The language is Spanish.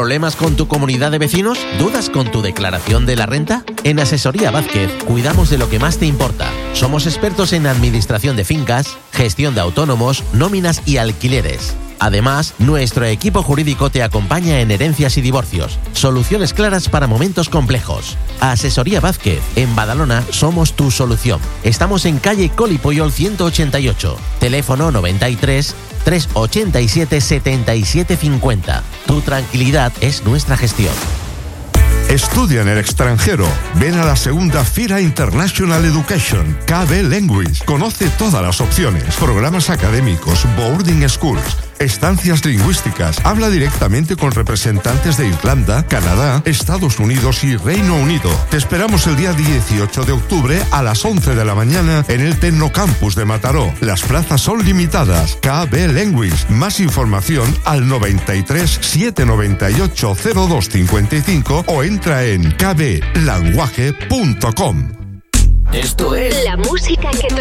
¿Problemas con tu comunidad de vecinos? ¿Dudas con tu declaración de la renta? En Asesoría Vázquez cuidamos de lo que más te importa. Somos expertos en administración de fincas, gestión de autónomos, nóminas y alquileres. Además, nuestro equipo jurídico te acompaña en herencias y divorcios. Soluciones claras para momentos complejos. Asesoría Vázquez. En Badalona somos tu solución. Estamos en calle Coli Puyol 188. Teléfono 93 387 77 50. Tu tranquilidad es nuestra gestión. Estudia en el extranjero. Ven a la segunda Fira International Education, KB Language. Conoce todas las opciones, programas académicos, boarding schools, estancias lingüísticas. Habla directamente con representantes de Irlanda, Canadá, Estados Unidos y Reino Unido. Te esperamos el día 18 de octubre a las 11 de la mañana en el Tecnocampus de Mataró. Las plazas son limitadas. KB Language. Más información al 93 798 0255 o entra en kblanguage.com. Esto es la música que